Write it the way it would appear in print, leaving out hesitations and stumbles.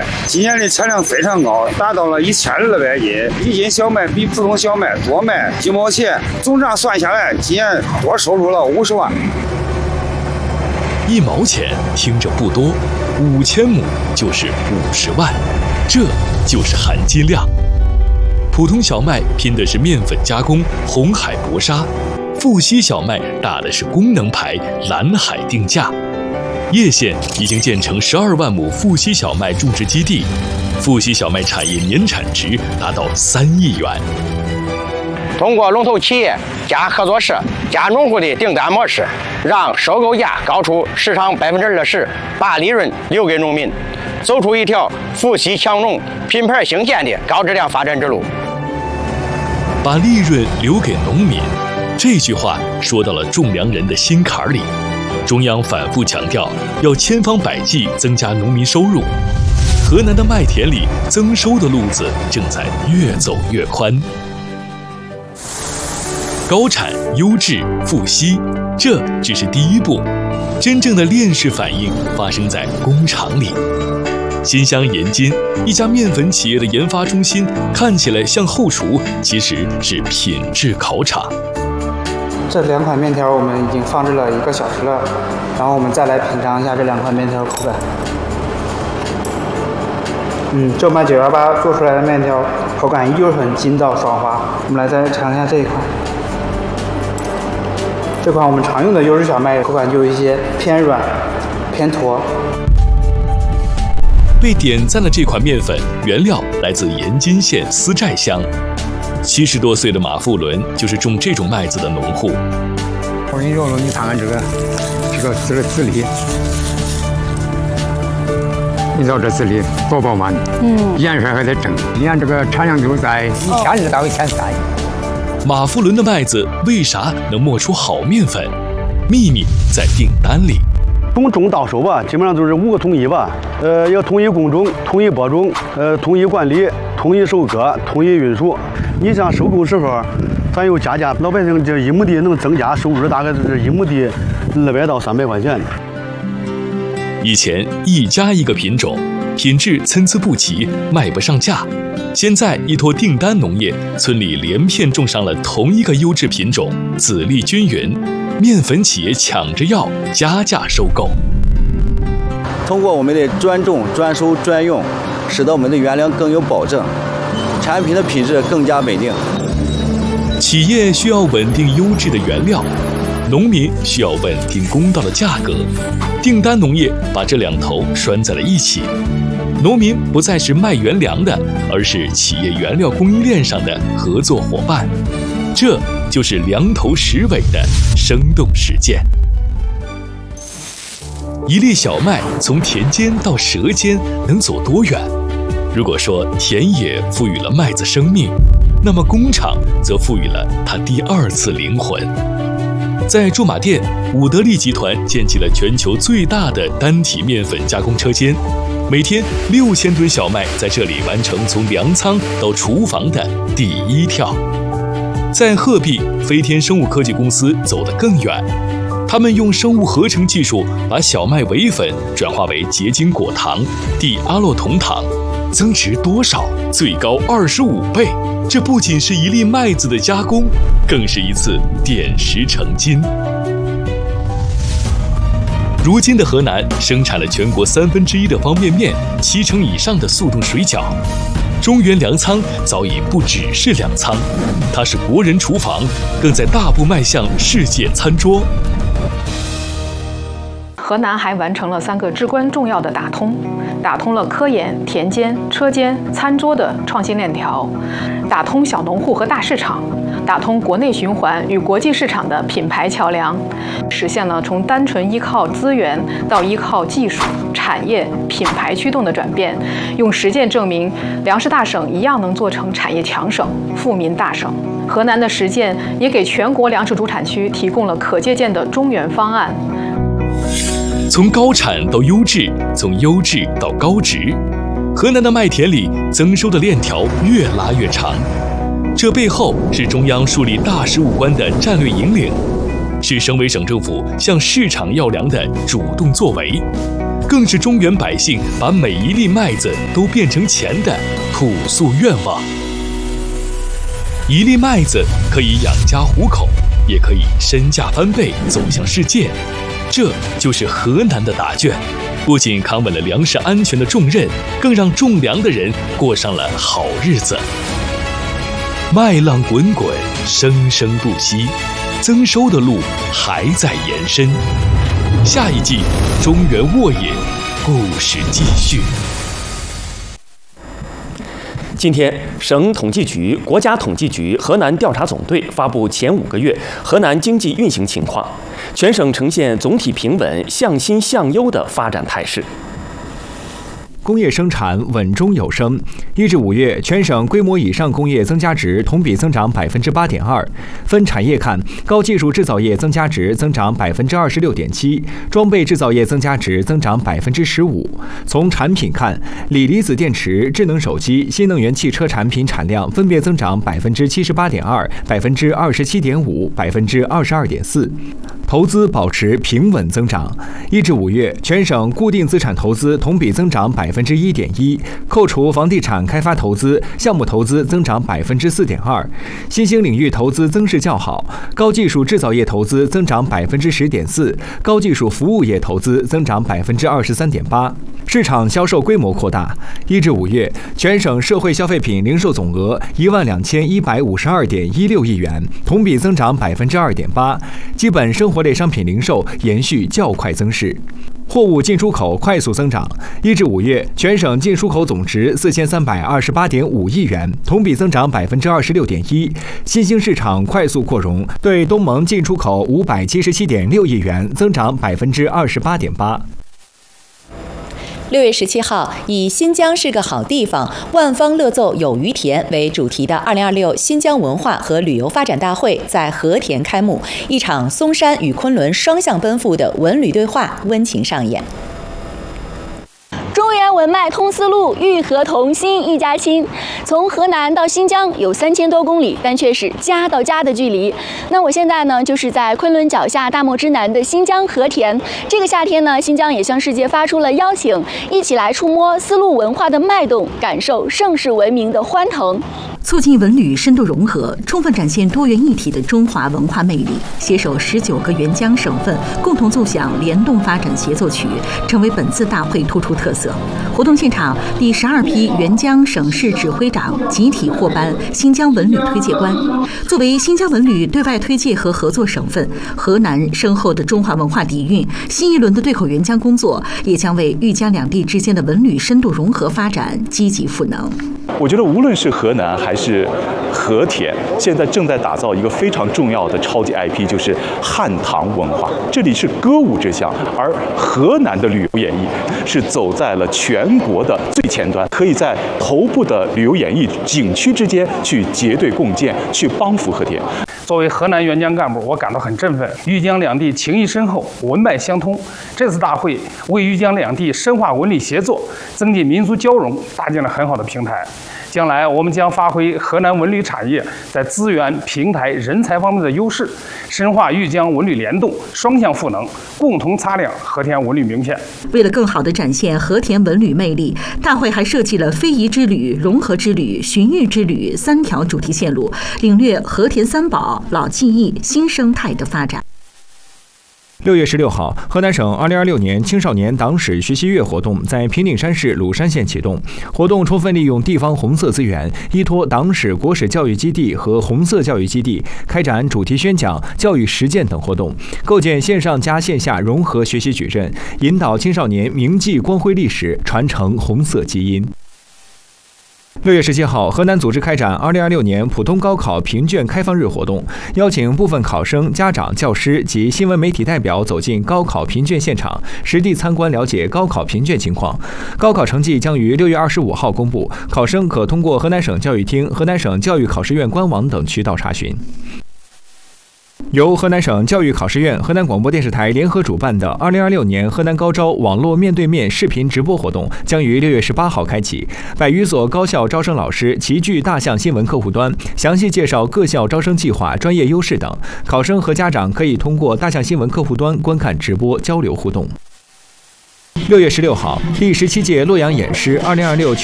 今年的产量非常高，达到了1200斤，一斤小麦比普通小麦多卖几毛钱，总账算下来，今年多收入了50万。 1毛钱听着不多，5000亩就是50万，这就是含金量。普通小麦拼的是面粉加工、红海搏杀，富硒小麦打的是功能牌、蓝海定价。叶县已经建成12万亩富硒小麦种植基地，富硒小麦产业年产值达到3亿元。 通过龙头企业加合作社加农户的订单模式，让收购价高出市场20%，把利润留给农民，走出一条富硒强农、品牌兴建的高质量发展之路。 把利润留给农民，这句话说到了种粮人的心坎里。中央反复强调要千方百计增加农民收入，河南的麦田里增收的路子正在越走越宽。高产、优质、富硒，这只是第一步，真正的链式反应发生在工厂里。新乡盐津一家面粉企业的研发中心看起来像后厨，其实是品质考场。 这2款面条我们已经放置了1个小时了，然后我们再来品尝一下这2款面条口感。正麦918做出来的面条口感依旧是很筋道爽滑。我们来再尝一下这一款。这款我们常用的优质小麦口感就有一些偏软、偏坨。 被点赞的这款面粉原料来自盐津县思寨乡，70多岁的马富伦就是种这种麦子的农户。 我给你揉揉，你看看这个籽粒，你知道这籽粒多饱满，颜色还在正，你看这个产量就在1200到1300。 马富伦的麦子为啥能磨出好面粉？秘密在订单里。 从种到收吧，基本上都是5个统一吧。要统一工种、统一播种、统一管理、统一收割、统一运输。你像收购时候，咱有加价，老百姓这1亩地能增加收入大概是1亩地200到300块钱。 以前1家1个品种，品质参差不齐，卖不上价。现在依托订单农业，村里连片种上了同一个优质品种，籽粒均匀，面粉企业抢着要，加价收购。 通过我们的专种、专收、专用，使得我们的原料更有保证，产品的品质更加稳定。 企业需要稳定优质的原料，农民需要稳定公道的价格。订单农业把这2头拴在了一起。农民不再是卖原粮的，而是企业原料供应链上的合作伙伴。这就是2头10尾的生动实践。一粒小麦从田间到舌尖能走多远？如果说田野赋予了麦子生命，那么工厂则赋予了它第2次灵魂。在驻马店，伍德利集团建起了全球最大的单体面粉加工车间，每天6000吨小麦在这里完成从粮仓到厨房的第1跳。在鹤壁，飞天生物科技公司走得更远，他们用生物合成技术把小麦伪粉转化为结晶果糖地阿洛酮糖，增值多少？最高25倍。这不仅是一粒麦子的加工，更是一次点石成金。如今的河南生产了全国1/3的方便面，70%以上的速冻水饺。中原粮仓早已不只是粮仓，它是国人厨房，更在大步迈向世界餐桌。 河南还完成了3个至关重要的打通了科研、田间、车间、餐桌的创新链条，打通小农户和大市场，打通国内循环与国际市场的品牌桥梁，实现了从单纯依靠资源到依靠技术、产业、品牌驱动的转变，用实践证明粮食大省一样能做成产业强省、富民大省。河南的实践也给全国粮食主产区提供了可借鉴的中原方案。 从高产到优质，从优质到高值，河南的麦田里增收的链条越拉越长。这背后是中央树立大食物观的战略引领，是省委省政府向市场要粮的主动作为。 更是中原百姓把每一粒麦子都变成钱的朴素愿望。一粒麦子可以养家糊口，也可以身价翻倍走向世界。这就是河南的答卷，不仅扛稳了粮食安全的重任，更让种粮的人过上了好日子。麦浪滚滚，生生不息，增收的路还在延伸。下一季中原沃野，故事继续。 今天，省统计局、国家统计局河南调查总队发布前5个月河南经济运行情况，全省呈现总体平稳、向新向优的发展态势。 工业生产稳中有升，1至5月全省规模以上工业增加值同比增长8.2%。分产业看，高技术制造业增加值增长26.7%，装备制造业增加值增长15%。从产品看，锂离子电池、智能手机、新能源汽车产品产量分别增长78.2%、27.5%、22.4%。投资保持平稳增长，1至5月全省固定资产投资同比增长1.1%，扣除房地产开发投资，项目投资增长4.2%。新兴领域投资增势较好，高技术制造业投资增长10.4%，高技术服务业投资增长23.8%。市场销售规模扩大，1至5月全省社会消费品零售总额12152.16亿元，同比增长2.8%，基本生活类商品零售延续较快增势。货物进出口快速增长，1至5月全省进出口总值4328.5亿元，同比增长26.1%。新兴市场快速扩容，对东盟进出口577.6亿元，增长28.8%。 6月17号，以“新疆是个好地方，万方乐奏有余田”为主题的2026新疆文化和旅游发展大会在和田开幕，一场松山与昆仑双向奔赴的文旅对话温情上演。 中原文脉通丝路，与河同心一家亲。从河南到新疆有3000多公里，但却是家到家的距离。那我现在呢，就是在昆仑脚下大漠之南的新疆和田。这个夏天呢，新疆也向世界发出了邀请，一起来触摸丝路文化的脉动，感受盛世文明的欢腾。 促进文旅深度融合，充分展现多元一体的中华文化魅力，携手19个援疆省份共同奏响联动发展协奏曲，成为本次大会突出特色。活动现场，第12批援疆省市指挥长集体获颁新疆文旅推介官。作为新疆文旅对外推介和合作省份，河南深厚的中华文化底蕴，新一轮的对口援疆工作也将为豫江两地之间的文旅深度融合发展积极赋能。 我觉得无论是河南还是和田，现在正在打造一个非常重要的超级 IP， 就是汉唐文化。这里是歌舞之乡，而河南的旅游演艺是走在了全国的最前端，可以在头部的旅游演艺景区之间去结对共建，去帮扶和田。 作为河南援疆干部，我感到很振奋。豫江两地情谊深厚，文脉相通。这次大会为豫江两地深化文旅协作、增进民族交融搭建了很好的平台。将来我们将发挥河南文旅产业在资源、平台、人才方面的优势，深化豫江文旅联动，双向赋能，共同擦亮和田文旅名片。 为了更好地展现和田文旅魅力，大会还设计了非遗之旅、融合之旅、寻玉之旅3条主题线路，领略和田三宝、老技艺、新生态的发展。 6月16号，河南省2026年青少年党史学习月活动在平顶山市鲁山县启动。活动充分利用地方红色资源，依托党史国史教育基地和红色教育基地，开展主题宣讲、教育实践等活动，构建线上加线下融合学习矩阵，引导青少年铭记光辉历史，传承红色基因。6月17号，河南组织开展2026年普通高考评卷开放日活动，邀请部分考生、家长、教师及新闻媒体代表走进高考评卷现场，实地参观了解高考评卷情况。高考成绩将于6月25号公布，考生可通过河南省教育厅、河南省教育考试院官网等渠道查询。由河南省教育考试院、河南广播电视台联合主办的2026年河南高招网络面对面视频直播活动将于6月18号开启。100余所高校招生老师齐聚大象新闻客户端，详细介绍各校招生计划、专业优势等。考生和家长可以通过大象新闻客户端观看直播，交流互动。 6月16号，第17届洛阳演诗2026